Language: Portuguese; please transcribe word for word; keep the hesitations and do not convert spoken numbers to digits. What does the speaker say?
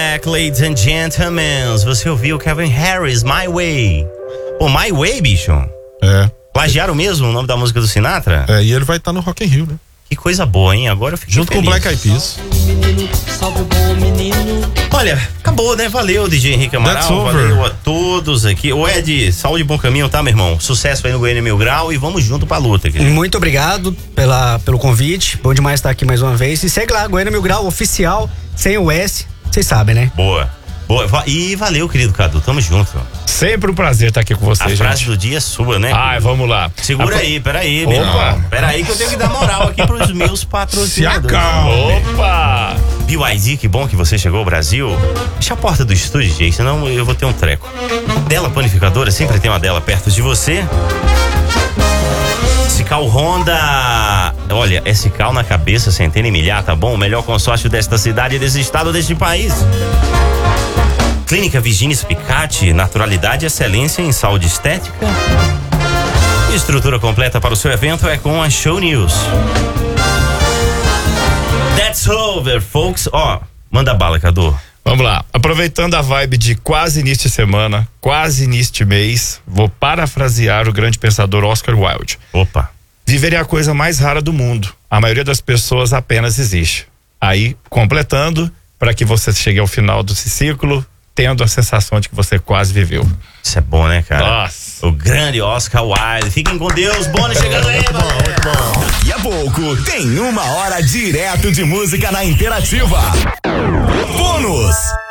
Ladies and gentlemen, você ouviu Calvin Harris, My Way. Pô, My Way, bicho? É. Plagiaram mesmo o nome da música do Sinatra? É, e ele vai estar tá no Rock in Rio, né? Que coisa boa, hein? Agora eu fiquei junto feliz. com o Black Eyed Peas. Olha, acabou, né? Valeu, D J Henrique Amaral. Valeu a todos aqui. Ô Ed, saúde e bom caminho, tá, meu irmão? Sucesso aí no Goiânia Mil Grau e vamos junto pra luta, querido. Muito obrigado pela, pelo convite. Bom demais estar aqui mais uma vez. E segue lá, Goiânia Mil Grau, oficial, sem o S. Vocês sabem, né? Boa. Boa. E valeu, querido Cadu. Tamo junto. Sempre um prazer estar aqui com vocês, A gente. frase do dia é sua, né? Ai, vamos lá. Segura A... aí, peraí, meu Opa. irmão. Peraí que eu tenho que dar moral aqui pros meus patrocinadores. Opa! B Y D, que bom que você chegou ao Brasil. Deixa a porta do estúdio, gente, senão eu vou ter um treco. Dela Panificadora, sempre tem uma dela perto de você. Sical Honda. Olha, é Sical na cabeça, centena e milhar, tá bom? O melhor consórcio desta cidade, desse estado, deste país. Clínica Virginia Spicati, naturalidade e excelência em saúde estética. Estrutura completa para o seu evento é com a Show News. That's over, folks. Ó, oh, manda bala, Cadu. Vamos lá. Aproveitando a vibe de quase início de semana, quase início de mês, vou parafrasear o grande pensador Oscar Wilde. Opa. Viver é a coisa mais rara do mundo. A maioria das pessoas apenas existe. Aí, completando, para que você chegue ao final desse ciclo, tendo a sensação de que você quase viveu. Isso é bom, né, cara? Nossa. O grande Oscar Wilde. Fiquem com Deus. Bônus chegando aí, muito bom, muito bom. Daqui a pouco tem uma hora direto de música na Interativa. Bônus.